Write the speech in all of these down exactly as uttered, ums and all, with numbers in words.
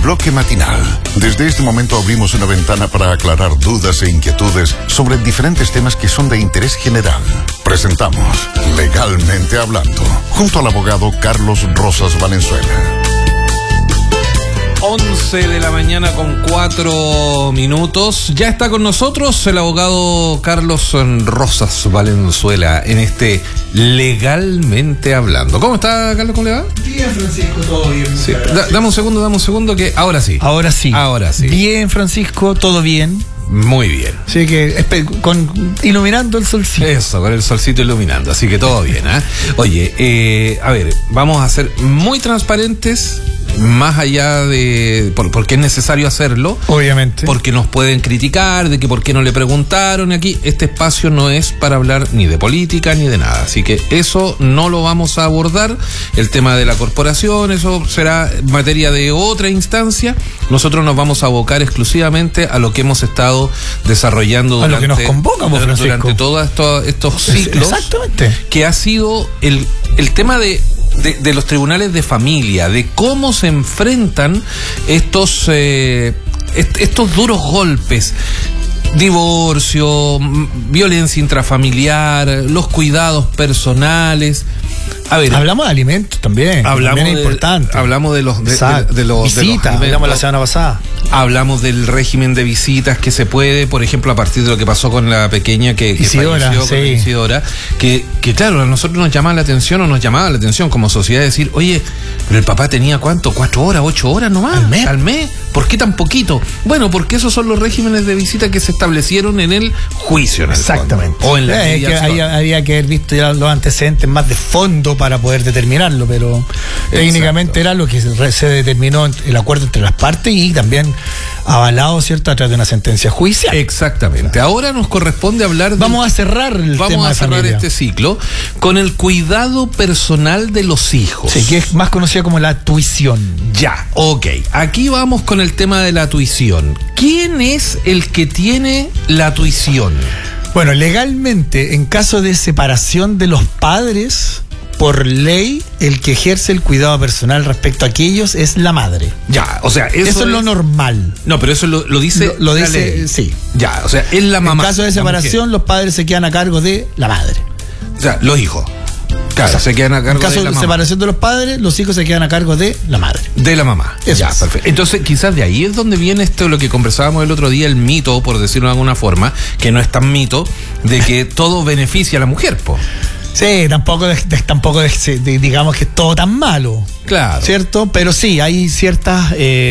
bloque matinal. Desde este momento abrimos una ventana para aclarar dudas e inquietudes sobre diferentes temas que son de interés general. Presentamos Legalmente Hablando, junto al abogado Carlos Rosas Valenzuela. once de la mañana con cuatro minutos. Ya está con nosotros el abogado Carlos Rosas Valenzuela en este Legalmente Hablando. ¿Cómo está, Carlos? ¿Cómo le va? Bien, Francisco, todo bien. Sí. Da, dame un segundo, dame un segundo que ahora sí. Ahora sí. Ahora sí. Bien, Francisco, todo bien. Muy bien. Así que con, iluminando el solcito. Eso, con el solcito iluminando. Así que todo bien, ¿eh? Oye, eh, a ver, vamos a ser muy transparentes. Más allá de por, porque es necesario hacerlo, obviamente, porque nos pueden criticar de que por qué no le preguntaron. Aquí este espacio no es para hablar ni de política ni de nada, así que eso no lo vamos a abordar. El tema de la corporación, eso será materia de otra instancia. Nosotros nos vamos a abocar exclusivamente a lo que hemos estado desarrollando a durante, lo que nos convoca, durante, durante todos esto, estos ciclos. Exactamente. Que ha sido el, el tema de De, de los tribunales de familia, de cómo se enfrentan estos eh, est- estos duros golpes, divorcio, violencia intrafamiliar, los cuidados personales. A ver, hablamos de alimentos también, hablamos también es de, importante. Hablamos de los de, de, de los visitas, hablamos la semana pasada. Hablamos del régimen de visitas que se puede, por ejemplo, a partir de lo que pasó con la pequeña que, que Isidora, falleció, sí. con Isidora, que, que claro, a nosotros nos llamaba la atención o nos llamaba la atención como sociedad decir, oye, pero el papá tenía ¿cuánto? ¿Cuatro horas, ocho horas nomás? ¿Al mes? ¿Al mes? ¿Por qué tan poquito? Bueno, porque esos son los regímenes de visita que se establecieron en el juicio, en el Exactamente. fondo, o en la eh, que había, había que haber visto ya los antecedentes más de fondo para poder determinarlo, pero exacto, técnicamente era lo que se, se determinó el acuerdo entre las partes y también avalado, ¿cierto?, a través de una sentencia judicial. Exactamente. Ahora nos corresponde hablar de... Vamos a cerrar el Vamos tema a de cerrar familia. este ciclo con el cuidado personal de los hijos. Sí, que es más conocida como la tuición. Ya, ok. Aquí vamos con el tema de la tuición. ¿Quién es el que tiene la tuición? Bueno, legalmente, en caso de separación de los padres, por ley, el que ejerce el cuidado personal respecto a aquellos es la madre. Ya, o sea, eso, eso es, es lo normal. No, pero eso lo, lo dice Lo, lo la dice, ley. Sí. Ya, o sea, es la mamá. En caso de separación, los padres se quedan a cargo de la madre. O sea, los hijos. Claro, o sea, se quedan a cargo de la mamá. En caso de separación de los padres, los hijos se quedan a cargo de la madre. De la mamá. Eso ya, es. perfecto. Entonces, quizás de ahí es donde viene esto, lo que conversábamos el otro día, el mito, por decirlo de alguna forma, que no es tan mito, de que todo beneficia a la mujer, po. Sí, tampoco, de, de, tampoco de, de, digamos que es todo tan malo. Claro. ¿Cierto? Pero sí, hay ciertas eh,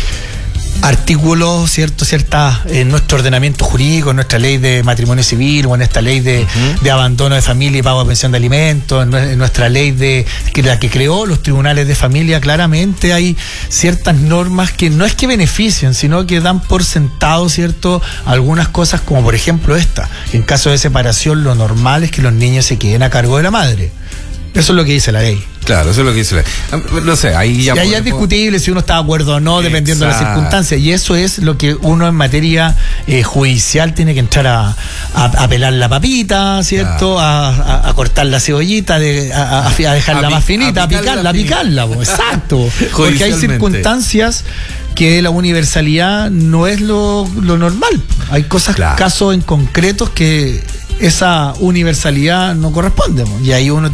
artículos, ¿cierto? Ciertas en nuestro ordenamiento jurídico, en nuestra ley de matrimonio civil o en esta ley de, uh-huh. de abandono de familia y pago de pensión de alimentos, en, en nuestra ley de que la que creó los tribunales de familia, claramente hay ciertas normas que no es que beneficien, sino que dan por sentado, ¿cierto?, algunas cosas, como por ejemplo esta. En caso de separación, lo normal es que los niños se queden a cargo de la madre. Eso es lo que dice la ley. Claro, eso es lo que dice la ley. No sé, ahí ya... Y ahí es discutible si uno está de acuerdo o no, dependiendo Exacto. de las circunstancias. Y eso es lo que uno en materia eh, judicial tiene que entrar a, a, a pelar la papita, ¿cierto? Claro. A, a, a cortar la cebollita, de, a, a, a dejarla a más pi, finita, a picarla, a picarla, a picarla. Exacto. Porque hay circunstancias que la universalidad no es lo, lo normal. Hay cosas, claro. casos en concretos que esa universalidad no corresponde. Y ahí uno